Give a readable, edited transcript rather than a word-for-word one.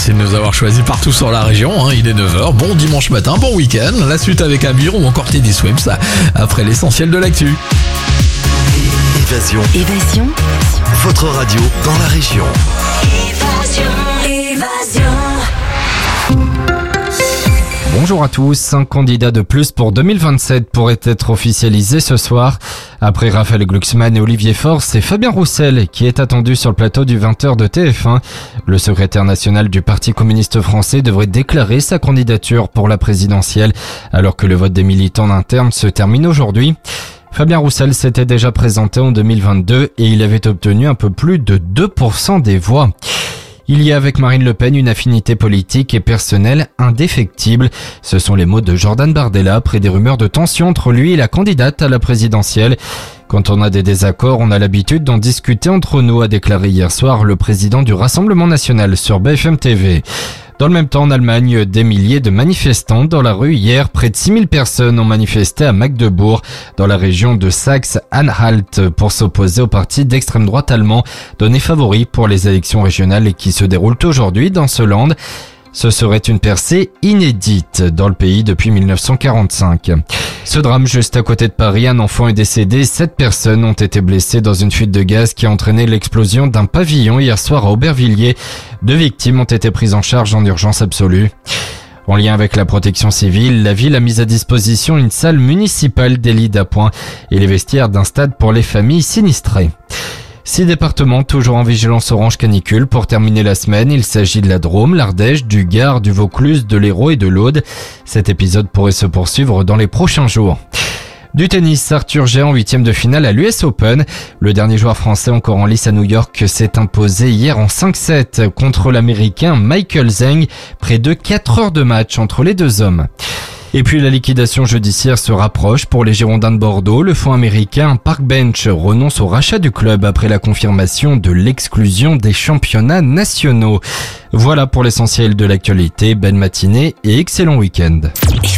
Merci de nous avoir choisis partout sur la région. Il est 9h. Bon dimanche matin, bon week-end. La suite avec Amir ou encore Teddy Swims après l'essentiel de l'actu. Évasion. Votre radio dans la région. Évasion. Bonjour à tous, un candidat de plus pour 2027 pourrait être officialisé ce soir. Après Raphaël Glucksmann et Olivier Faure, c'est Fabien Roussel qui est attendu sur le plateau du 20h de TF1. Le secrétaire national du Parti communiste français devrait déclarer sa candidature pour la présidentielle, alors que le vote des militants internes se termine aujourd'hui. Fabien Roussel s'était déjà présenté en 2022 et il avait obtenu un peu plus de 2% des voix. Il y a avec Marine Le Pen une affinité politique et personnelle indéfectible. Ce sont les mots de Jordan Bardella après des rumeurs de tension entre lui et la candidate à la présidentielle. Quand on a des désaccords, on a l'habitude d'en discuter entre nous, a déclaré hier soir le président du Rassemblement national sur BFM TV. Dans le même temps, en Allemagne, des milliers de manifestants dans la rue hier. Près de 6000 personnes ont manifesté à Magdebourg, dans la région de Saxe-Anhalt, pour s'opposer au parti d'extrême droite allemand, donné favori pour les élections régionales et qui se déroulent aujourd'hui dans ce land. Ce serait une percée inédite dans le pays depuis 1945. Ce drame juste à côté de Paris, un enfant est décédé, 7 personnes ont été blessées dans une fuite de gaz qui a entraîné l'explosion d'un pavillon hier soir à Aubervilliers. 2 victimes ont été prises en charge en urgence absolue. En lien avec la protection civile, la ville a mis à disposition une salle municipale des lits d'appoint et les vestiaires d'un stade pour les familles sinistrées. 6 départements toujours en vigilance orange canicule pour terminer la semaine. Il s'agit de la Drôme, l'Ardèche, du Gard, du Vaucluse, de l'Hérault et de l'Aude. Cet épisode pourrait se poursuivre dans les prochains jours. Du tennis, Arthur Gé en 8e de finale à l'US Open. Le dernier joueur français encore en lice à New York s'est imposé hier en 5-7 contre l'Américain Michael Zheng. Près de 4 heures de match entre les deux hommes. Et puis la liquidation judiciaire se rapproche pour les Girondins de Bordeaux. Le fonds américain Park Bench renonce au rachat du club après la confirmation de l'exclusion des championnats nationaux. Voilà pour l'essentiel de l'actualité. Belle matinée et excellent week-end.